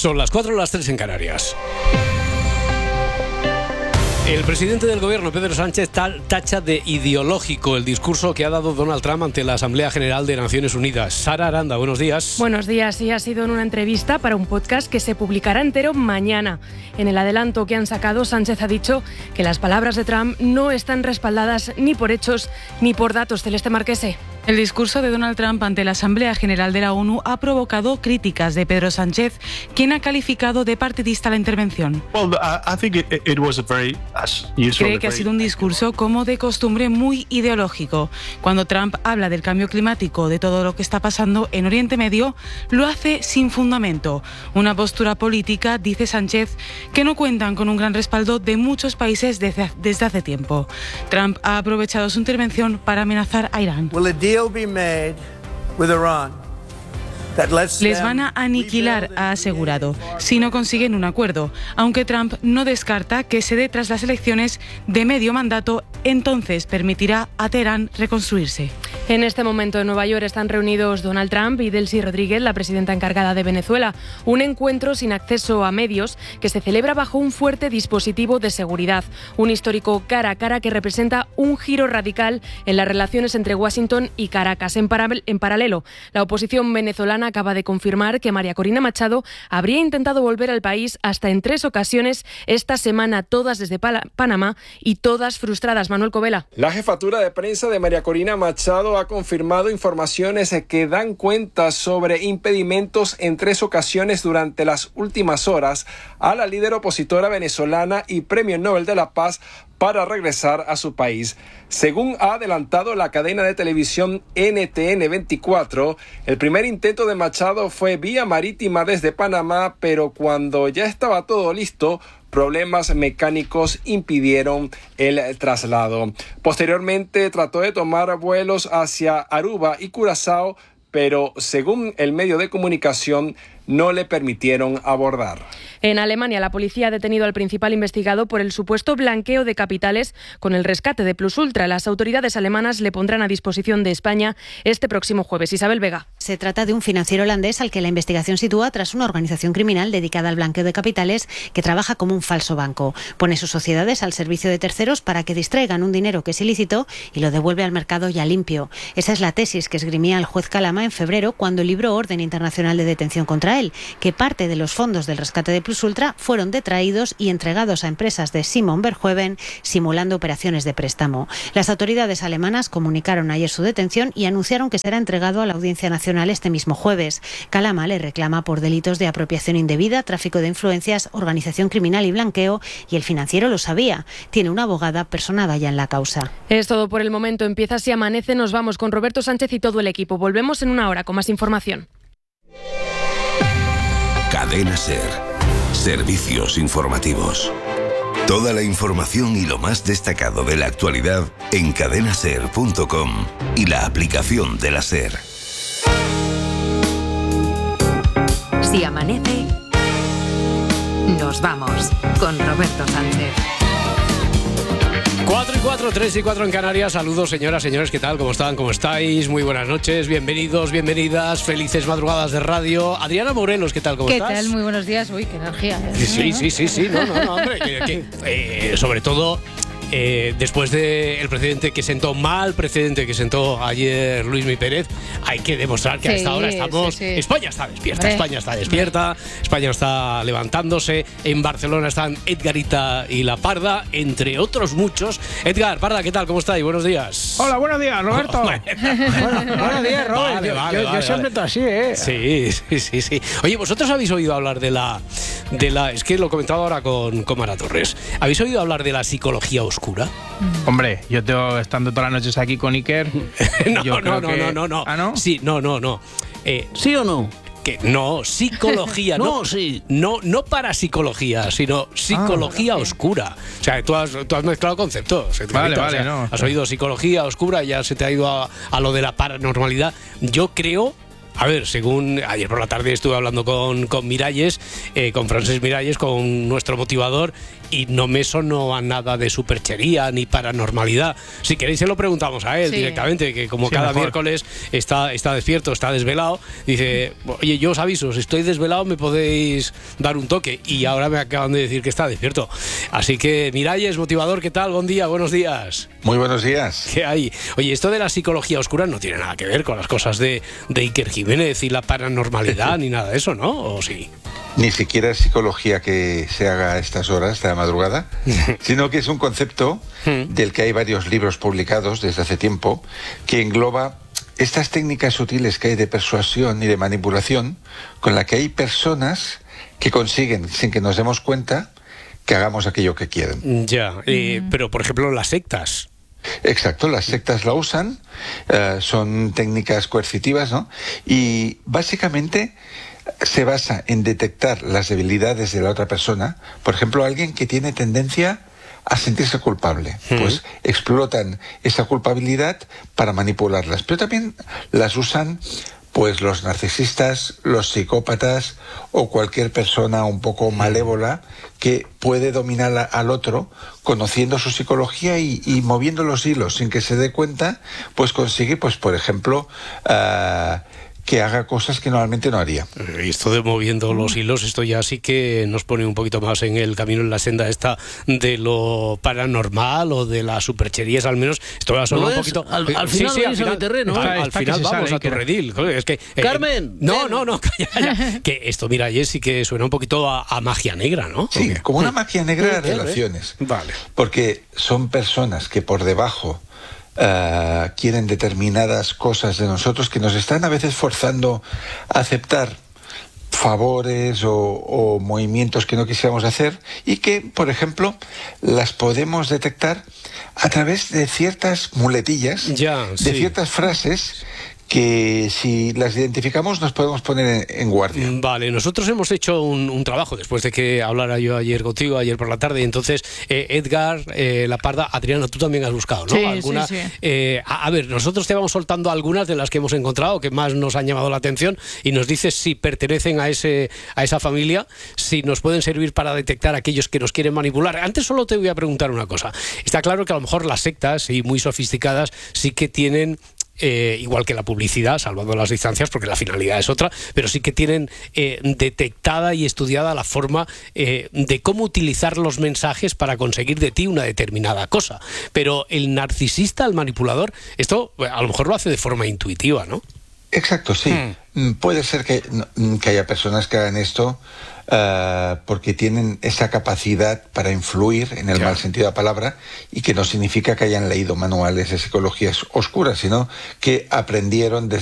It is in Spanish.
Son las 4 o las 3 en Canarias. El presidente del gobierno, Pedro Sánchez, tacha de ideológico el discurso que ha dado Donald Trump ante la Asamblea General de Naciones Unidas. Sara Aranda, buenos días. Buenos días, sí, ha sido en una entrevista para un podcast que se publicará entero mañana. En el adelanto que han sacado, Sánchez ha dicho que las palabras de Trump no están respaldadas ni por hechos ni por datos. Celeste Marquese. El discurso de Donald Trump ante la Asamblea General de la ONU ha provocado críticas de Pedro Sánchez, quien ha calificado de partidista la intervención. Cree que ha sido un discurso, como de costumbre, muy ideológico. Cuando Trump habla del cambio climático, de todo lo que está pasando en Oriente Medio, lo hace sin fundamento. Una postura política, dice Sánchez, que no cuentan con un gran respaldo de muchos países desde hace tiempo. Trump ha aprovechado su intervención para amenazar a Irán. Les van a aniquilar, ha asegurado, si no consiguen un acuerdo, aunque Trump no descarta que se dé tras las elecciones de medio mandato, entonces permitirá a Teherán reconstruirse. En este momento en Nueva York están reunidos Donald Trump y Delcy Rodríguez, la presidenta encargada de Venezuela, un encuentro sin acceso a medios que se celebra bajo un fuerte dispositivo de seguridad, un histórico cara a cara que representa un giro radical en las relaciones entre Washington y Caracas. En paralelo, la oposición venezolana acaba de confirmar que María Corina Machado habría intentado volver al país hasta en 3 ocasiones esta semana, todas desde Panamá y todas frustradas. Manuel Covela. La jefatura de prensa de María Corina Machado ha confirmado informaciones que dan cuenta sobre impedimentos en 3 ocasiones durante las últimas horas a la líder opositora venezolana y Premio Nobel de la Paz para regresar a su país. Según ha adelantado la cadena de televisión NTN 24, el primer intento de Machado fue vía marítima desde Panamá, pero cuando ya estaba todo listo, problemas mecánicos impidieron el traslado. Posteriormente trató de tomar vuelos hacia Aruba y Curazao, pero según el medio de comunicación no le permitieron abordar. En Alemania, la policía ha detenido al principal investigado por el supuesto blanqueo de capitales con el rescate de Plus Ultra. Las autoridades alemanas le pondrán a disposición de España este próximo jueves. Isabel Vega. Se trata de un financiero holandés al que la investigación sitúa tras una organización criminal dedicada al blanqueo de capitales que trabaja como un falso banco. Pone sus sociedades al servicio de terceros para que distraigan un dinero que es ilícito y lo devuelve al mercado ya limpio. Esa es la tesis que esgrimía el juez Calama en febrero cuando libró orden internacional de detención contra él, que parte de los fondos del rescate de Plus Ultra fueron detraídos y entregados a empresas de Simon Verhoeven simulando operaciones de préstamo. Las autoridades alemanas comunicaron ayer su detención y anunciaron que será entregado a la Audiencia Nacional este mismo jueves. Calama le reclama por delitos de apropiación indebida, tráfico de influencias, organización criminal y blanqueo, y el financiero lo sabía. Tiene una abogada personada ya en la causa. Es todo por el momento. Empieza Si Amanece. Nos vamos con Roberto Sánchez y todo el equipo. Volvemos en una hora con más información. Cadena SER. Servicios informativos. Toda la información y lo más destacado de la actualidad en cadenaser.com y la aplicación de la SER. Si amanece, nos vamos con Roberto Sánchez. 4 y 4, 3 y 4 en Canarias. Saludos, señoras, señores, ¿qué tal? ¿Cómo están? ¿Cómo estáis? Muy buenas noches, bienvenidos, bienvenidas, felices madrugadas de radio. Adriana Morelos, ¿qué tal? ¿Cómo estás? ¿Qué tal? Muy buenos días. Uy, qué energía. Sí. No, hombre, sobre todo después del precedente que sentó ayer Luismi Pérez, hay que demostrar que a esta hora estamos... Sí. España está despierta, España está levantándose. En Barcelona están Edgarita y La Parda, entre otros muchos. Edgar, Parda, ¿qué tal? ¿Cómo estáis? Buenos días. Hola, buenos días, Roberto. Buenos días, Robert. Yo siempre estoy así, ¿eh? Sí. Oye, ¿vosotros habéis oído hablar de la es que lo comentaba ahora con Mara Torres. ¿Habéis oído hablar de la psicología oscura? Hombre, yo tengo estando todas las noches aquí con Iker. No. ¿Ah, no? Sí, no. ¿Sí o no? Que no, psicología. Sí. No parapsicología, sino psicología oscura. O sea, tú has mezclado conceptos. Vale, o sea, no. Has oído psicología oscura, ya se te ha ido a lo de la paranormalidad. Yo creo... A ver, según ayer por la tarde estuve hablando con Miralles, con Francesc Miralles, con nuestro motivador, y no me sonó a nada de superchería ni paranormalidad. Si queréis se lo preguntamos a él directamente, que como cada miércoles está despierto, está desvelado, dice, oye, yo os aviso, si estoy desvelado me podéis dar un toque, y ahora me acaban de decir que está despierto. Así que Miralles, motivador, ¿qué tal? Buen día, buenos días. Muy buenos días. ¿Qué hay? Oye, esto de la psicología oscura no tiene nada que ver con las cosas de Iker Jiménez y la paranormalidad ni nada de eso, ¿no? ¿O sí? Ni siquiera es psicología que se haga a estas horas de la madrugada, sino que es un concepto del que hay varios libros publicados desde hace tiempo, que engloba estas técnicas sutiles que hay de persuasión y de manipulación, con la que hay personas que consiguen, sin que nos demos cuenta, que hagamos aquello que quieren. Ya, pero por ejemplo las sectas. Exacto, las sectas la usan, son técnicas coercitivas, ¿no? Y básicamente se basa en detectar las debilidades de la otra persona. Por ejemplo, alguien que tiene tendencia a sentirse culpable, pues explotan esa culpabilidad para manipularlas, pero también las usan pues los narcisistas, los psicópatas o cualquier persona un poco malévola que puede dominar al otro, conociendo su psicología y moviendo los hilos sin que se dé cuenta, pues consigue, pues por ejemplo, que haga cosas que normalmente no haría. Esto de moviendo los hilos, esto ya sí que nos pone un poquito más en el camino, en la senda esta de lo paranormal o de las supercherías, al menos. Esto va a sonar un poquito... Al final al final, terreno. Al final vamos a tu redil. Es que, ¡Carmen! No, calla. Que esto, mira, sí que suena un poquito a magia negra, ¿no? Sí, como una magia negra de relaciones. Vale. Porque son personas que por debajo quieren determinadas cosas de nosotros, que nos están a veces forzando a aceptar favores o movimientos que no quisiéramos hacer, y que, por ejemplo, las podemos detectar a través de ciertas muletillas, de ciertas frases que si las identificamos nos podemos poner en guardia. Vale, nosotros hemos hecho un trabajo después de que hablara yo ayer contigo, ayer por la tarde, y entonces Edgar, La Parda, Adriana, tú también has buscado, ¿no? Sí, ¿Alguna? sí. A ver, nosotros te vamos soltando algunas de las que hemos encontrado, que más nos han llamado la atención, y nos dices si pertenecen a esa familia, si nos pueden servir para detectar a aquellos que nos quieren manipular. Antes solo te voy a preguntar una cosa. Está claro que a lo mejor las sectas, y muy sofisticadas, sí que tienen... igual que la publicidad, salvando las distancias porque la finalidad es otra, pero sí que tienen detectada y estudiada la forma de cómo utilizar los mensajes para conseguir de ti una determinada cosa. Pero el narcisista, el manipulador, esto a lo mejor lo hace de forma intuitiva, ¿no? Exacto, sí. Puede ser que haya personas que hagan esto porque tienen esa capacidad para influir, en el mal sentido de la palabra, y que no significa que hayan leído manuales de psicologías oscuras, sino que aprendieron